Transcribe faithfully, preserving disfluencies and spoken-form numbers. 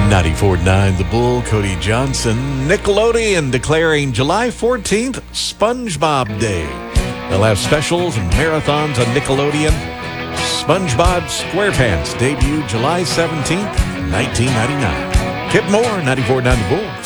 ninety-four point nine The Bull, Cody Johnson. Nickelodeon declaring July fourteenth SpongeBob Day. They'll have specials and marathons on Nickelodeon. SpongeBob SquarePants debuted July seventeenth, nineteen ninety-nine. Kip Moore, ninety-four point nine The Bull.